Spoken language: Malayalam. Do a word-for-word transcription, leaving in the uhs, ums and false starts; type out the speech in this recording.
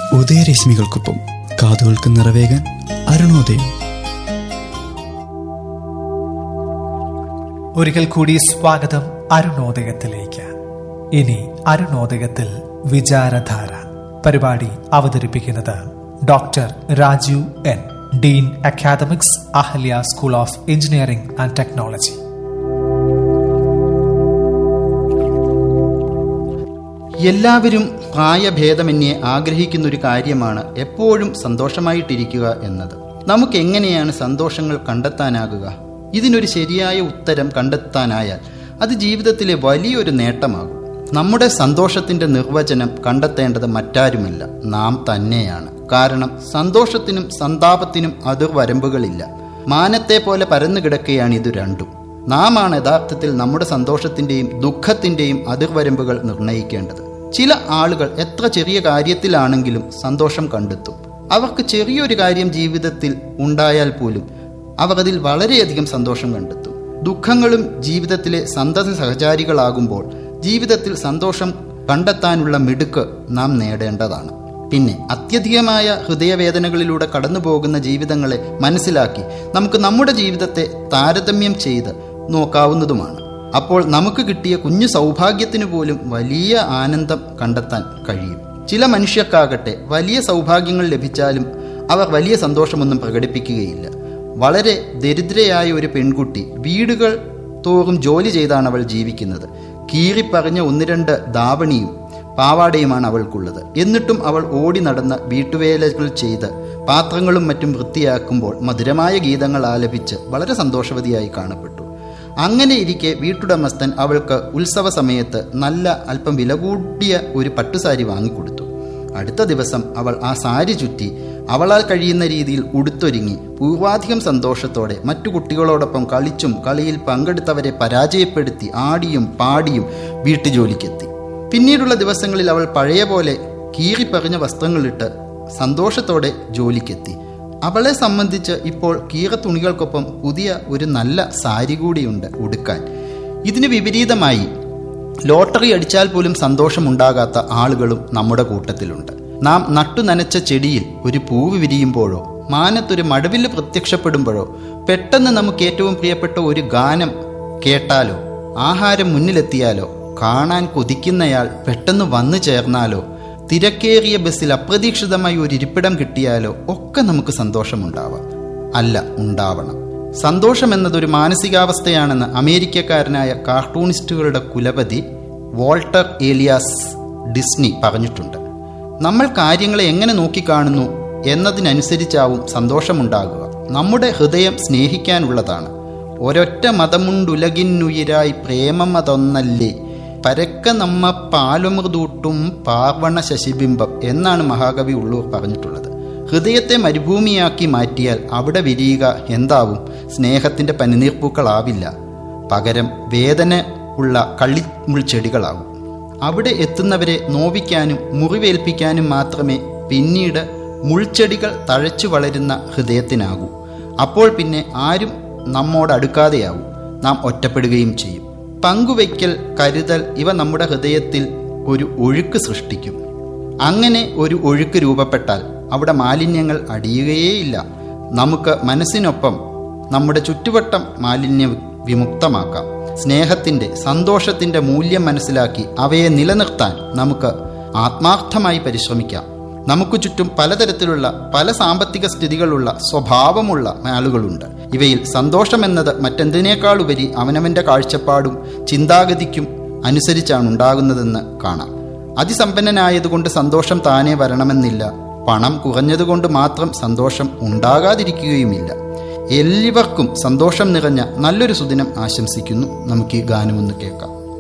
ഉദയരശ്മികൾക്കൊപ്പം കാതുകൾക്ക് നിറവേകാൻ അരുണോദയം. ഒരിക്കൽ കൂടി സ്വാഗതം അരുണോദയത്തിലേക്ക്. ഇനി അരുണോദയത്തിൽ വിചാരധാര പരിപാടി അവതരിപ്പിക്കുന്നത് doctor Rajeev N, Dean academics, Ahalya school of engineering and technology. എല്ലാവരും പ്രായഭേദമന്യേ ആഗ്രഹിക്കുന്നൊരു കാര്യമാണ് എപ്പോഴും സന്തോഷമായിട്ടിരിക്കുക എന്നത്. നമുക്ക് എങ്ങനെയാണ് സന്തോഷങ്ങൾ കണ്ടെത്താനാകുക? ഇതിനൊരു ശരിയായ ഉത്തരം കണ്ടെത്താനായാൽ അത് ജീവിതത്തിലെ വലിയൊരു നേട്ടമാകും. നമ്മുടെ സന്തോഷത്തിന്റെ നിർവചനം കണ്ടെത്തേണ്ടത് മറ്റാരുമല്ല, നാം തന്നെയാണ്. കാരണം സന്തോഷത്തിനും സന്താപത്തിനും അതിർവരമ്പുകളില്ല. മാനത്തെ പോലെ പരന്നു കിടക്കുകയാണ് ഇത് രണ്ടും. നാം ആണ് യഥാർത്ഥത്തിൽ നമ്മുടെ സന്തോഷത്തിന്റെയും ദുഃഖത്തിന്റെയും അതിർവരമ്പുകൾ നിർണയിക്കേണ്ടത്. ചില ആളുകൾ എത്ര ചെറിയ കാര്യത്തിലാണെങ്കിലും സന്തോഷം കണ്ടെത്തും. അവർക്ക് ചെറിയൊരു കാര്യം ജീവിതത്തിൽ ഉണ്ടായാൽ പോലും അവർ അതിൽ വളരെയധികം സന്തോഷം കണ്ടെത്തും. ദുഃഖങ്ങളും ജീവിതത്തിലെ സന്തത സഹചാരികളാകുമ്പോൾ ജീവിതത്തിൽ സന്തോഷം കണ്ടെത്താനുള്ള മിടുക്ക് നാം നേടേണ്ടതാണ്. പിന്നെ അത്യധികമായ ഹൃദയവേദനകളിലൂടെ കടന്നു പോകുന്ന ജീവിതങ്ങളെ മനസ്സിലാക്കി നമുക്ക് നമ്മുടെ ജീവിതത്തെ താരതമ്യം ചെയ്ത് നോക്കാവുന്നതുമാണ്. അപ്പോൾ നമുക്ക് കിട്ടിയ കുഞ്ഞു സൗഭാഗ്യത്തിനു പോലും വലിയ ആനന്ദം കണ്ടെത്താൻ കഴിയും. ചില മനുഷ്യർക്കാകട്ടെ വലിയ സൗഭാഗ്യങ്ങൾ ലഭിച്ചാലും അവർ വലിയ സന്തോഷമൊന്നും പ്രകടിപ്പിക്കുകയില്ല. വളരെ ദരിദ്രയായ ഒരു പെൺകുട്ടി വീടുകൾ തോറും ജോലി ചെയ്താണ് അവൾ ജീവിക്കുന്നത്. കീറിപ്പറഞ്ഞ ഒന്ന് രണ്ട് ധാവണിയും പാവാടയുമാണ് അവൾക്കുള്ളത്. എന്നിട്ടും അവൾ ഓടി നടന്ന് വീട്ടുവേലകൾ ചെയ്ത് പാത്രങ്ങളും മറ്റും വൃത്തിയാക്കുമ്പോൾ മധുരമായ ഗീതങ്ങൾ ആലപിച്ച് വളരെ സന്തോഷവതിയായി കാണപ്പെട്ടു. അങ്ങനെ ഇരിക്കെ വീട്ടുടമസ്ഥൻ അവൾക്ക് ഉത്സവ സമയത്ത് നല്ല അല്പം വില കൂടിയ ഒരു പട്ടുസാരി വാങ്ങിക്കൊടുത്തു. അടുത്ത ദിവസം അവൾ ആ സാരി ചുറ്റി അവളാൽ കഴിയുന്ന രീതിയിൽ ഉടുത്തൊരുങ്ങി പൂർവാധികം സന്തോഷത്തോടെ മറ്റു കുട്ടികളോടൊപ്പം കളിച്ചും കളിയിൽ പങ്കെടുത്തവരെ പരാജയപ്പെടുത്തി ആടിയും പാടിയും വീട്ടുജോലിക്കെത്തി. പിന്നീടുള്ള ദിവസങ്ങളിൽ അവൾ പഴയ പോലെ കീറിപ്പറിഞ്ഞ വസ്ത്രങ്ങളിട്ട് സന്തോഷത്തോടെ ജോലിക്കെത്തി. അവളെ സംബന്ധിച്ച് ഇപ്പോൾ കീറ തുണികൾക്കൊപ്പം പുതിയ ഒരു നല്ല സാരി കൂടിയുണ്ട് ഉടുക്കാൻ. ഇതിന് വിപരീതമായി ലോട്ടറി അടിച്ചാൽ പോലും സന്തോഷമുണ്ടാകാത്ത ആളുകളും നമ്മുടെ കൂട്ടത്തിലുണ്ട്. നാം നട്ടു നനച്ച ചെടിയിൽ ഒരു പൂവ് വിരിയുമ്പോഴോ മാനത്തൊരു മഴവില്ല് പ്രത്യക്ഷപ്പെടുമ്പോഴോ പെട്ടെന്ന് നമുക്ക് ഏറ്റവും പ്രിയപ്പെട്ട ഒരു ഗാനം കേട്ടാലോ ആഹാരം മുന്നിലെത്തിയാലോ കാണാൻ കൊതിക്കുന്നയാൾ പെട്ടെന്ന് വന്നു ചേർന്നാലോ തിരക്കേറിയ ബസ്സിൽ അപ്രതീക്ഷിതമായി ഒരു ഇരിപ്പിടം കിട്ടിയാലോ ഒക്കെ നമുക്ക് സന്തോഷമുണ്ടാവാം. അല്ല, ഉണ്ടാവണം. സന്തോഷം എന്നതൊരു മാനസികാവസ്ഥയാണെന്ന് അമേരിക്കക്കാരനായ കാർട്ടൂണിസ്റ്റുകളുടെ കുലപതി വോൾട്ടർ ഏലിയാസ് ഡിസ്നി പറഞ്ഞിട്ടുണ്ട്. നമ്മൾ കാര്യങ്ങളെ എങ്ങനെ നോക്കിക്കാണുന്നു എന്നതിനനുസരിച്ചാവും സന്തോഷമുണ്ടാകുക. നമ്മുടെ ഹൃദയം സ്നേഹിക്കാനുള്ളതാണ്. ഒരൊറ്റ മതമുണ്ടുലകിന്നുയിരായി പ്രേമമതൊന്നല്ലേ, പരക്ക നമ്മ പാലുമൃതൂട്ടും പാർവണ ശശിബിംബം എന്നാണ് മഹാകവി ഉള്ളൂർ പറഞ്ഞിട്ടുള്ളത്. ഹൃദയത്തെ മരുഭൂമിയാക്കി മാറ്റിയാൽ അവിടെ വിരിയുക എന്താവും? സ്നേഹത്തിന്റെ പനിനീർപ്പൂക്കളാവില്ല, പകരം വേദന ഉള്ള കള്ളിമുൾച്ചെടികളാവും. അവിടെ എത്തുന്നവരെ നോവിക്കാനും മുറിവേൽപ്പിക്കാനും മാത്രമേ പിന്നീട് മുൾച്ചെടികൾ തഴച്ചു വളരുന്ന ഹൃദയത്തിനാകൂ. അപ്പോൾ പിന്നെ ആരും നമ്മോടടുക്കാതെയാവും, നാം ഒറ്റപ്പെടുകയും ചെയ്യും. പങ്കുവയ്ക്കൽ, കരുതൽ ഇവ നമ്മുടെ ഹൃദയത്തിൽ ഒരു ഒഴുക്ക് സൃഷ്ടിക്കും. അങ്ങനെ ഒരു ഒഴുക്ക് രൂപപ്പെട്ടാൽ അവിടെ മാലിന്യങ്ങൾ അടിയുകയേയില്ല. നമുക്ക് മനസ്സിനൊപ്പം നമ്മുടെ ചുറ്റുവട്ടം മാലിന്യ വിമുക്തമാക്കാം. സ്നേഹത്തിന്റെ സന്തോഷത്തിന്റെ മൂല്യം മനസ്സിലാക്കി അവയെ നിലനിർത്താൻ നമുക്ക് ആത്മാർത്ഥമായി പരിശ്രമിക്കാം. നമുക്ക് ചുറ്റും പലതരത്തിലുള്ള പല സാമ്പത്തിക സ്ഥിതികളുള്ള സ്വഭാവമുള്ള ആളുകളുണ്ട്. ഇവയിൽ സന്തോഷമെന്നത് മറ്റെന്തിനേക്കാളുപരി അവനവന്റെ കാഴ്ചപ്പാടും ചിന്താഗതിക്കും അനുസരിച്ചാണ് ഉണ്ടാകുന്നതെന്ന് കാണാം. അതിസമ്പന്നനായതുകൊണ്ട് സന്തോഷം താനേ വരണമെന്നില്ല. പണം കുറഞ്ഞതുകൊണ്ട് മാത്രം സന്തോഷം ഉണ്ടാകാതിരിക്കുകയുമില്ല. എല്ലാവർക്കും സന്തോഷം നിറഞ്ഞ നല്ലൊരു സുദിനം ആശംസിക്കുന്നു. നമുക്ക് ഈ ഗാനമൊന്ന് കേൾക്കാം.